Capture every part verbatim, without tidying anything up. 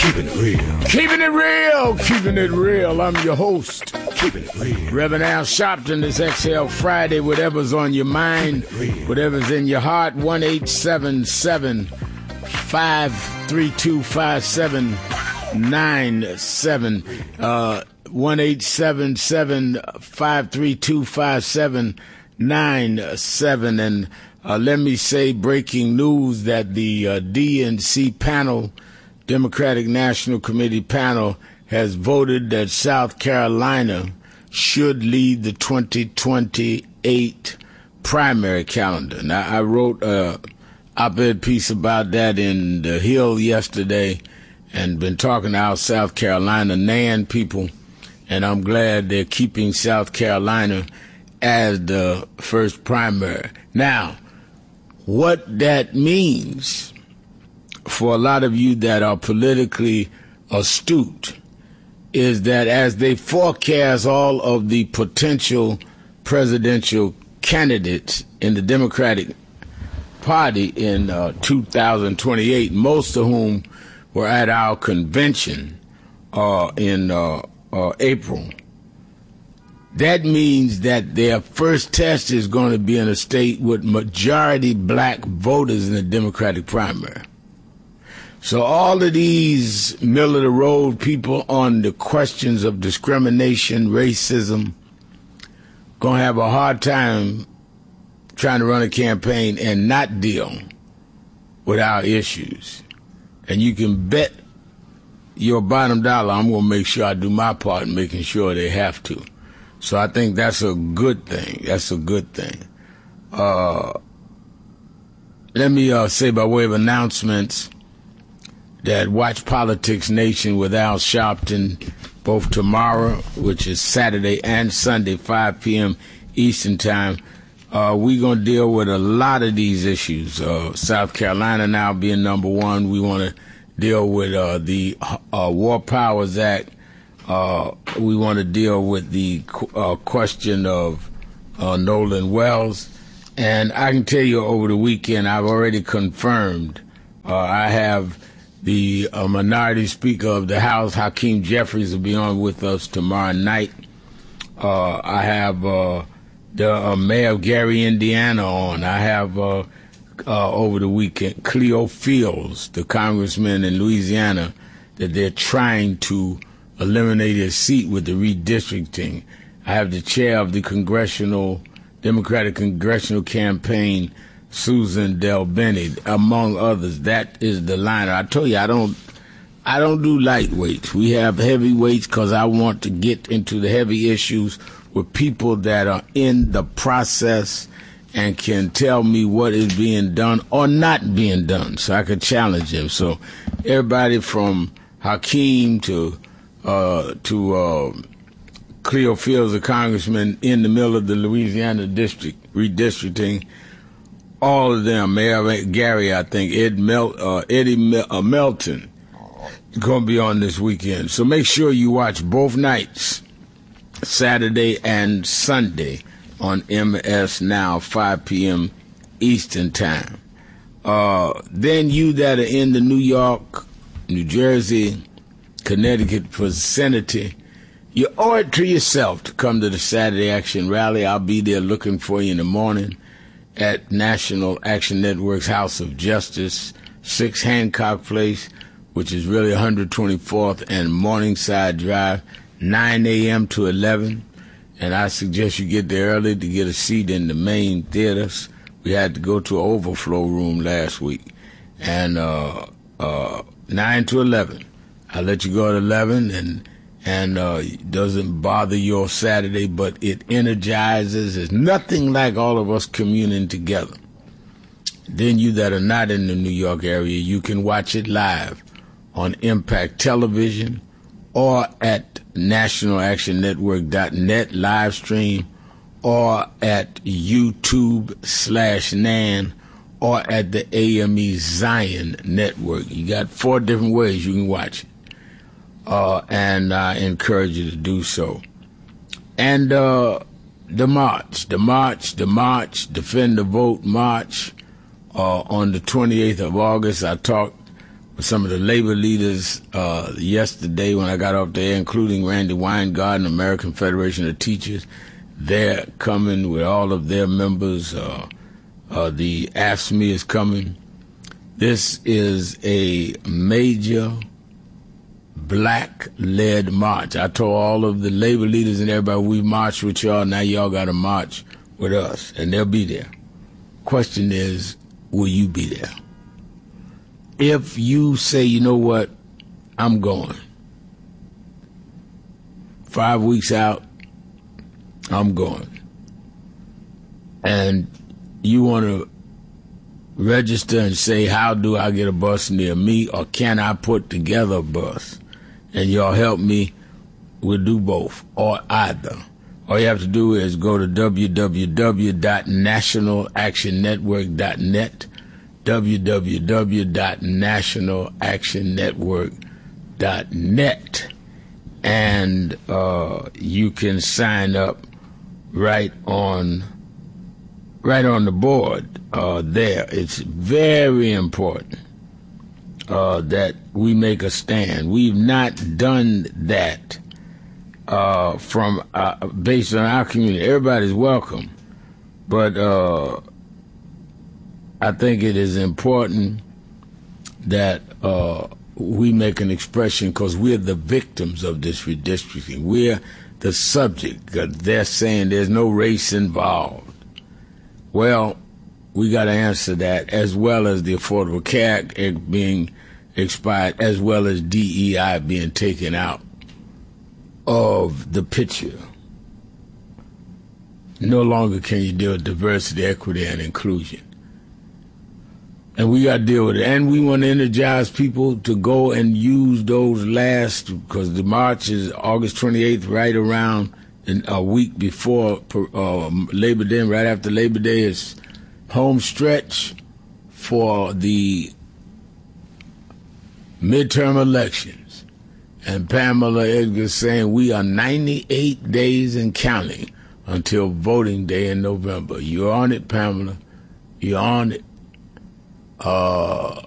Keeping it real. Keeping it real. Keeping it real. I'm your host. Keeping it real. Reverend Al Sharpton. Is Exhale Friday. Whatever's on your mind, whatever's in your heart. one eight seven seven, five three two, five seven nine seven. Uh, one eight seven seven, five three two, five seven nine seven. And uh, let me say, breaking news that the uh, D N C panel, Democratic National Committee panel, has voted that South Carolina should lead the twenty twenty-eight primary calendar. Now, I wrote a op-ed piece about that in The Hill yesterday and been talking to our South Carolina N A N people, and I'm glad they're keeping South Carolina as the first primary. Now, what that means for a lot of you that are politically astute is that as they forecast all of the potential presidential candidates in the Democratic Party in uh, two thousand twenty-eight, most of whom were at our convention uh, in uh, uh, April, that means that their first test is going to be in a state with majority black voters in the Democratic primary. So all of these middle-of-the-road people on the questions of discrimination, racism, going to have a hard time trying to run a campaign and not deal with our issues. And you can bet your bottom dollar I'm going to make sure I do my part in making sure they have to. So I think that's a good thing. That's a good thing. Uh, let me uh, say by way of announcements that Watch Politics Nation with Al Sharpton, both tomorrow, which is Saturday, and Sunday, five p.m. Eastern Time. Uh, we're going to deal with a lot of these issues. Uh, South Carolina now being number one. We want to deal with uh, the uh, War Powers Act. Uh, we want to deal with the uh, question of uh, Nolan Wells. And I can tell you over the weekend, I've already confirmed uh, I have the uh, minority speaker of the House, Hakeem Jeffries, will be on with us tomorrow night. Uh, I have uh, the uh, mayor of Gary, Indiana on. I have uh, uh, over the weekend Cleo Fields, the congressman in Louisiana, that they're trying to eliminate his seat with the redistricting. I have the chair of the Congressional Democratic Congressional Campaign, Susan Del Benny, among others. That is the liner. I told you I don't, I don't do lightweights. We have heavyweights because I want to get into the heavy issues with people that are in the process and can tell me what is being done or not being done, so I could challenge them. So everybody from Hakeem to uh, to uh, Cleo Fields, a congressman in the middle of the Louisiana district redistricting. All of them, Mayor Gary, I think, Ed Mel, uh, Eddie Mel, uh, Melton, is going to be on this weekend. So make sure you watch both nights, Saturday and Sunday, on M S Now, five p.m. Eastern Time. Uh, then you that are in the New York, New Jersey, Connecticut vicinity, you owe it to yourself to come to the Saturday Action Rally. I'll be there looking for you in the morning at National Action Network's House of Justice, six Hancock Place, which is really one hundred twenty-fourth and Morningside Drive, nine a.m. to eleven. And I suggest you get there early to get a seat in the main theaters. We had to go to an overflow room last week. And uh, uh, nine to eleven. I'll let you go at eleven, and and uh, it doesn't bother your Saturday, but it energizes. There's nothing like all of us communing together. Then you that are not in the New York area, you can watch it live on Impact Television or at national action network dot net live stream, or at YouTube slash Nan, or at the A M E Zion Network. You got four different ways you can watch it. Uh, and I encourage you to do so. And uh, the march, the march, the march, Defend the Vote March uh, on the twenty-eighth of August. I talked some of the labor leaders uh, yesterday when I got off there, including Randy Weingarten, American Federation of Teachers. They're coming with all of their members. Uh, uh, the A F S C M E is coming. This is a major black-led march. I told all of the labor leaders and everybody, we marched with y'all, now y'all got to march with us, and they'll be there. Question is, will you be there? If you say, you know what, I'm going. Five weeks out, I'm going. And you want to register and say, how do I get a bus near me, or can I put together a bus? And y'all help me, we'll do both, or either. All you have to do is go to w w w dot national action network dot net, w w w dot national action network dot net, and uh, you can sign up right on right on the board uh, there. It's very important uh, that we make a stand. We've not done that uh, from uh, based on our community. Everybody's welcome, but uh, I think it is important that uh, we make an expression, because we're the victims of this redistricting. We're the subject, because they're saying there's no race involved. Well, we got to answer that, as well as the Affordable Care Act being expired, as well as D E I being taken out of the picture. No longer can you deal with diversity, equity, and inclusion. And we got to deal with it. And we want to energize people to go and use those last, because the march is August twenty-eighth, right around a week before uh, Labor Day, and right after Labor Day is home stretch for the midterm elections. And Pamela Edgar saying we are ninety-eight days and counting until voting day in November. You're on it, Pamela. You're on it. Uh,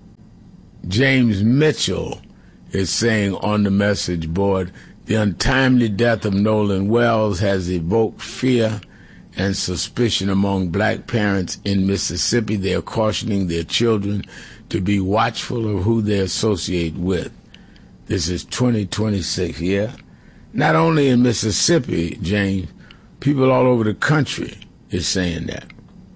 James Mitchell is saying on the message board, the untimely death of Nolan Wells has evoked fear and suspicion among black parents in Mississippi. They are cautioning their children to be watchful of who they associate with. This is twenty twenty-six, yeah? Not only in Mississippi, James, people all over the country is saying that.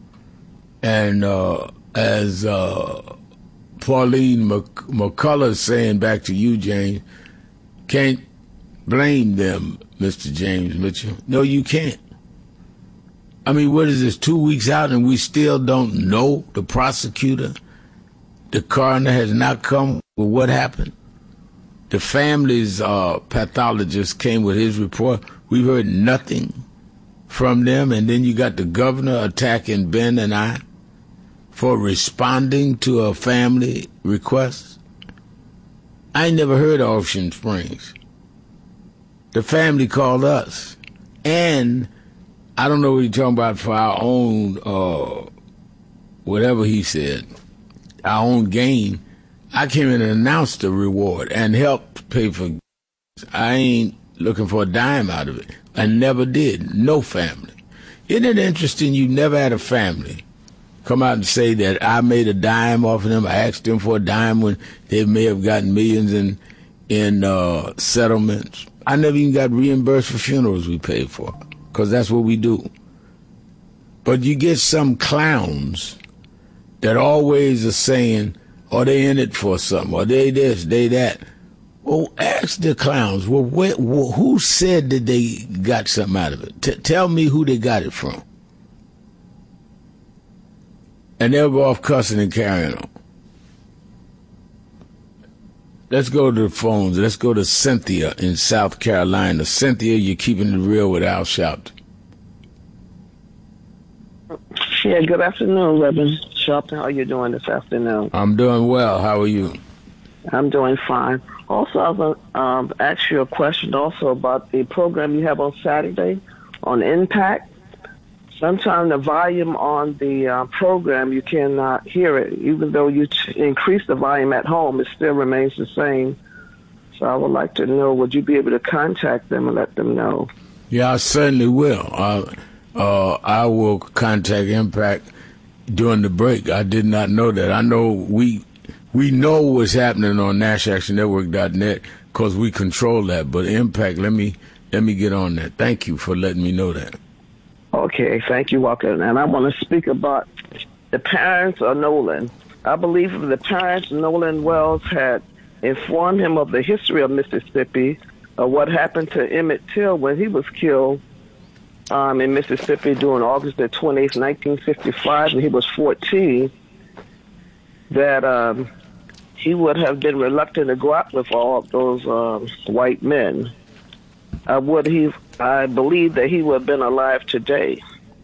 And uh, as uh, Pauline McCullough is saying back to you, James, can't blame them, Mister James Mitchell. No, you can't. I mean, what is this, two weeks out and we still don't know the prosecutor? The coroner has not come with what happened. The family's uh, pathologist came with his report. We've heard nothing from them. And then you got the governor attacking Ben and I for responding to a family request. I ain't never heard of Ocean Springs. The family called us. And I don't know what he's talking about for our own, uh, whatever he said, our own gain. I came in and announced the reward and helped pay for. I ain't looking for a dime out of it. I never did. No family. Isn't it interesting you never had a family come out and say that I made a dime off of them? I asked them for a dime when they may have gotten millions in, in uh, settlements. I never even got reimbursed for funerals we paid for, because that's what we do. But you get some clowns that always are saying, or they in it for something, or they this, they that. Well, ask the clowns, well, where, well who said that they got something out of it? T- tell me who they got it from. And they'll go off cussing and carrying on. Let's go to the phones. Let's go to Cynthia in South Carolina. Cynthia, you're keeping it real with Al Sharpton. Yeah, good afternoon, Reverend Sharpton. How are you doing this afternoon? I'm doing well. How are you? I'm doing fine. Also, I was um, ask you a question also about the program you have on Saturday on Impact. sometimes the volume on the uh, program, you cannot hear it. Even though you t- increase the volume at home, it still remains the same. So I would like to know, would you be able to contact them and let them know? Yeah, I certainly will. Uh, uh, I will contact Impact during the break. I did not know that. I know we we know what's happening on Nash Action Network dot net because we control that. But Impact, let me let me get on that. Thank you for letting me know that. Okay, thank you, Walker. And I want to speak about the parents of Nolan. I believe if the parents of Nolan Wells had informed him of the history of Mississippi, of what happened to Emmett Till when he was killed um, in Mississippi during August the twenty-eighth, nineteen fifty-five, and he was fourteen, that um, he would have been reluctant to go out with all of those um, white men. I would he? I believe that he would have been alive today.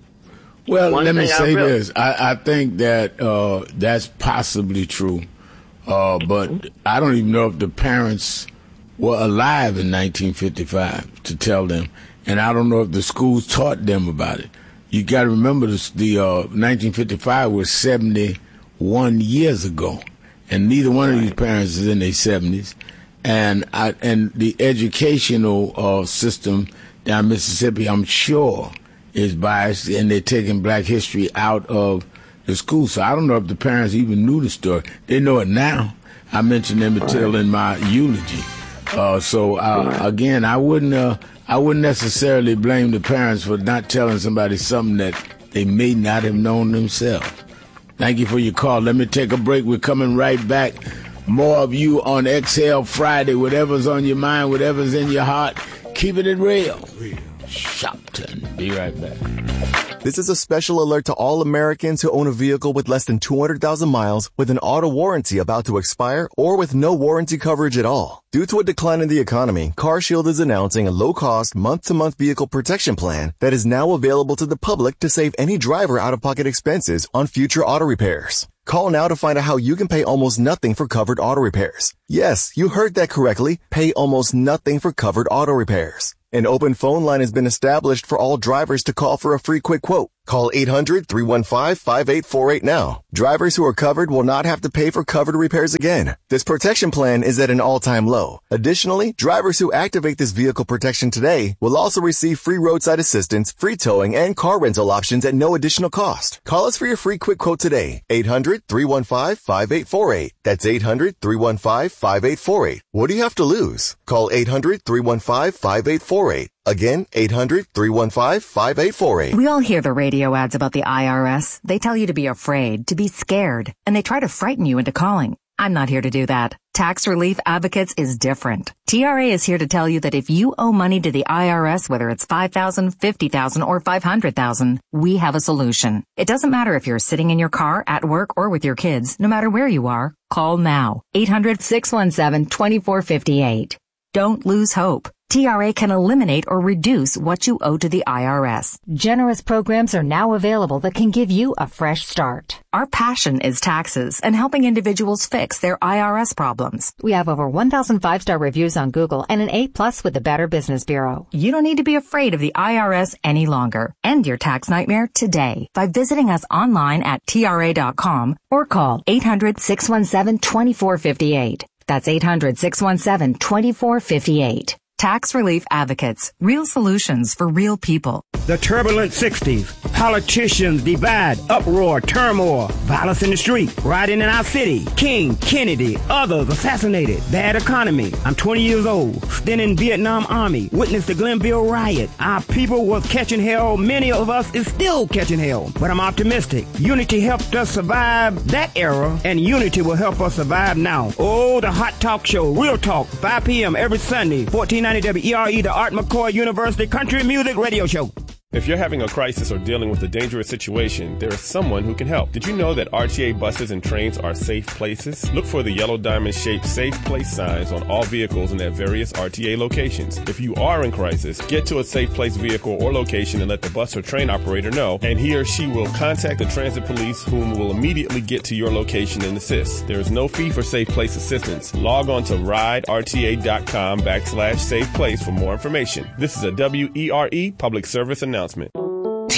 Well, One let me thing I say really- this. I, I think that uh, that's possibly true, uh, but I don't even know if the parents were alive in nineteen fifty-five to tell them, and I don't know if the schools taught them about it. You got to remember this, the uh, nineteen fifty-five was seventy-one years ago, and neither one of these parents is in their seventies. And I, and the educational uh, system down Mississippi, I'm sure, is biased, and they're taking Black history out of the school. So I don't know if the parents even knew the story. They know it now. I mentioned Emmett Till in my eulogy. Uh, so uh, again, I wouldn't uh, I wouldn't necessarily blame the parents for not telling somebody something that they may not have known themselves. Thank you for your call. Let me take a break. We're coming right back. More of you on Exhale Friday. Whatever's on your mind, whatever's in your heart, keeping it real. Real. Shopton. Be right back. This is a special alert to all Americans who own a vehicle with less than two hundred thousand miles with an auto warranty about to expire or with no warranty coverage at all. Due to a decline in the economy, CarShield is announcing a low-cost, month-to-month vehicle protection plan that is now available to the public to save any driver out-of-pocket expenses on future auto repairs. Call now to find out how you can pay almost nothing for covered auto repairs. Yes, you heard that correctly. Pay almost nothing for covered auto repairs. An open phone line has been established for all drivers to call for a free quick quote. Call eight hundred, three one five, five eight four eight now. Drivers who are covered will not have to pay for covered repairs again. This protection plan is at an all-time low. Additionally, drivers who activate this vehicle protection today will also receive free roadside assistance, free towing, and car rental options at no additional cost. Call us for your free quick quote today. eight hundred, three one five, five eight four eight. That's eight hundred, three one five, five eight four eight. What do you have to lose? Call eight hundred, three one five, five eight four eight. Again, eight hundred, three one five, five eight four eight. We all hear the radio ads about the I R S. They tell you to be afraid, to be scared, and they try to frighten you into calling. I'm not here to do that. Tax Relief Advocates is different. T R A is here to tell you that if you owe money to the I R S, whether it's five thousand dollars, fifty thousand dollars, or five hundred thousand dollars, we have a solution. It doesn't matter if you're sitting in your car, at work, or with your kids. No matter where you are, call now. eight hundred, six one seven, two four five eight. Don't lose hope. T R A can eliminate or reduce what you owe to the I R S. Generous programs are now available that can give you a fresh start. Our passion is taxes and helping individuals fix their I R S problems. We have over one thousand five-star reviews on Google and an A plus with the Better Business Bureau. You don't need to be afraid of the I R S any longer. End your tax nightmare today by visiting us online at T R A dot com or call eight hundred, six one seven, two four five eight. That's eight hundred, six one seven, two four five eight. Tax Relief Advocates. Real solutions for real people. The turbulent sixties. Politicians divide, uproar, turmoil, violence in the street, rioting in our city. King, Kennedy, others assassinated. Bad economy. I'm twenty years old. Still in Vietnam Army. Witnessed the Glenville riot. Our people was catching hell. Many of us is still catching hell. But I'm optimistic. Unity helped us survive that era, and unity will help us survive now. Oh, the Hot Talk Show. Real Talk. five p.m. every Sunday. fourteen ninety W E R E, the Art McCoy University Country Music Radio Show. If you're having a crisis or dealing with a dangerous situation, there is someone who can help. Did you know that R T A buses and trains are safe places? Look for the yellow diamond-shaped safe place signs on all vehicles and at various R T A locations. If you are in crisis, get to a safe place vehicle or location and let the bus or train operator know, and he or she will contact the transit police, whom will immediately get to your location and assist. There is no fee for safe place assistance. Log on to riderta.com backslash safe place for more information. This is a W E R E public service announcement. T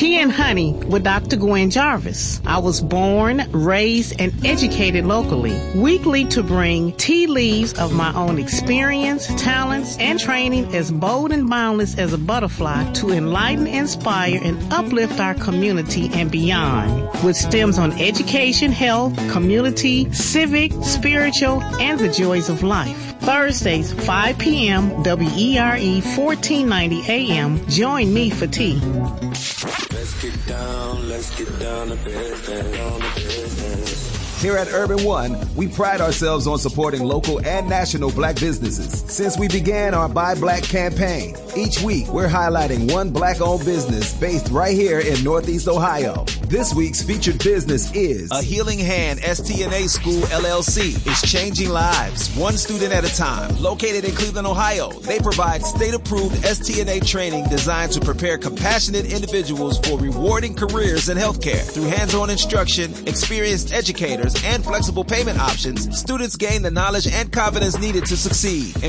Tea and Honey with Doctor Gwen Jarvis. I was born, raised, and educated locally. Weekly to bring tea leaves of my own experience, talents, and training as bold and boundless as a butterfly to enlighten, inspire, and uplift our community and beyond. With stems on education, health, community, civic, spiritual, and the joys of life. Thursdays, five p.m., W E R E, fourteen ninety A M. Join me for tea. Let's get down, let's get down to business, down to business. Here at Urban One, we pride ourselves on supporting local and national black businesses. Since we began our Buy Black campaign, each week we're highlighting one black-owned business based right here in Northeast Ohio. This week's featured business is A Healing Hand S T N A School L L C is changing lives, one student at a time. Located in Cleveland, Ohio, they provide state-approved S T N A training designed to prepare compassionate individuals for rewarding careers in healthcare. Through hands-on instruction, experienced educators, and flexible payment options, students gain the knowledge and confidence needed to succeed.